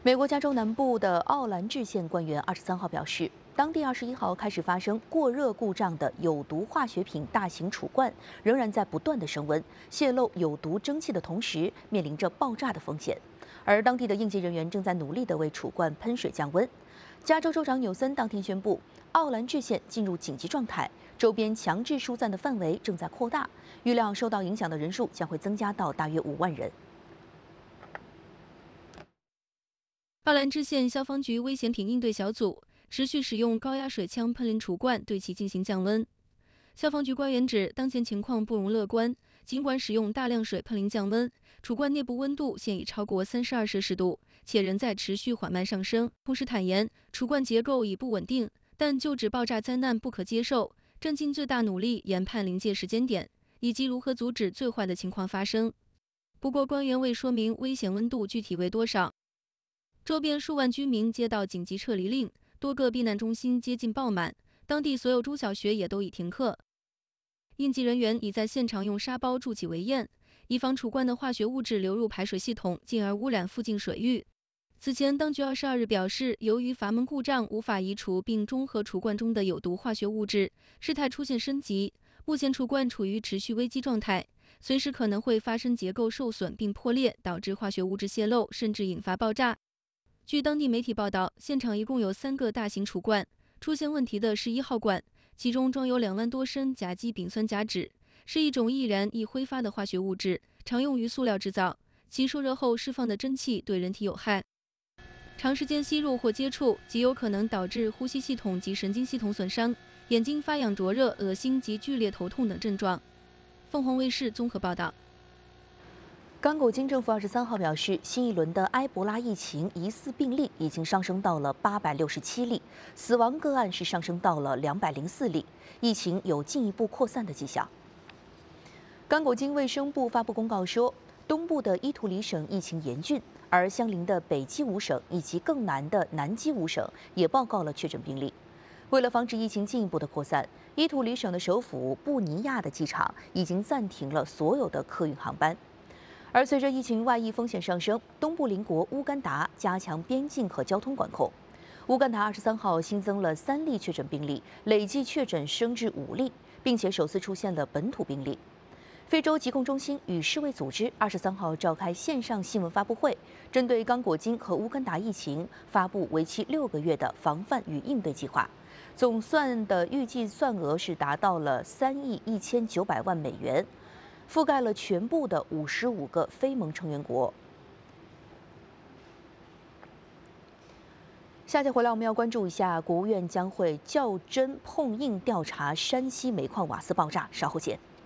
美国加州南部的奥兰治县官员23号表示，当地21号开始发生过热故障的有毒化学品大型储罐仍然在不断的升温，泄漏有毒蒸汽的同时，面临着爆炸的风险。而当地的应急人员正在努力地为储罐喷水降温。加州州长纽森当天宣布，奥兰治县进入紧急状态，周边强制疏散的范围正在扩大，预料受到影响的人数将会增加到大约5万人。 奥兰治县消防局危险品应对小组持续使用高压水枪喷淋储罐对其进行降温。消防局官员指，当前情况不容乐观，尽管使用大量水喷淋降温，储罐内部温度现已超过32摄氏度，且仍在持续缓慢上升。同时坦言，储罐结构已不稳定，但就指爆炸灾难不可接受，正尽最大努力研判临界时间点，以及如何阻止最坏的情况发生。不过，官员未说明危险温度具体为多少。周边数万居民接到紧急撤离令，多个避难中心接近爆满，当地所有中小学也都已停课。应急人员已在现场用沙包筑起围堰，以防储罐的化学物质流入排水系统，进而污染附近水域。此前，当局22日表示，由于阀门故障无法移除并中和储罐中的有毒化学物质，事态出现升级。目前储罐处于持续危机状态，随时可能会发生结构受损并破裂，导致化学物质泄漏，甚至引发爆炸。据当地媒体报道，现场一共有3个大型储罐，出现问题的是1号罐，其中装有2万多升甲基丙酸甲酯，是一种易燃易挥发的化学物质，常用于塑料制造。其受热后释放的蒸汽对人体有害，长时间吸入或接触极有可能导致呼吸系统及神经系统损伤，眼睛发痒、灼热、恶心及剧烈头痛等症状。凤凰卫视综合报道。 刚果金政府23号表示，新一轮的埃博拉疫情疑似病例已经上升到了867例，死亡个案是上升到了204例，疫情有进一步扩散的迹象。刚果金卫生部发布公告说，东部的伊图里省疫情严峻，而相邻的北基伍省以及更南的南基伍省也报告了确诊病例。为了防止疫情进一步的扩散，伊图里省的首府布尼亚的机场已经暂停了所有的客运航班。而随着疫情外溢风险上升，东部邻国乌干达加强边境和交通管控。乌干达23号新增了3例确诊病例，累计确诊升至5例，并且首次出现了本土病例。非洲疾控中心与世卫组织23号召开线上新闻发布会，针对刚果金和乌干达疫情发布为期6个月的防范与应对计划，总算的预计算额是达到了3亿1900万美元。覆盖了全部的55个非盟成员国。下节回来，我们要关注一下，国务院将会较真碰硬调查山西煤矿瓦斯爆炸，稍后见。